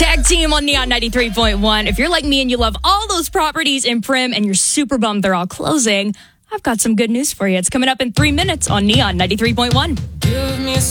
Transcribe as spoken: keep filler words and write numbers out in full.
Tag team on Neon ninety-three point one. If you're like me and you love all those properties in Prim and you're super bummed they're all closing, I've got some good news for you. It's coming up in three minutes on Neon ninety-three point one. Give me a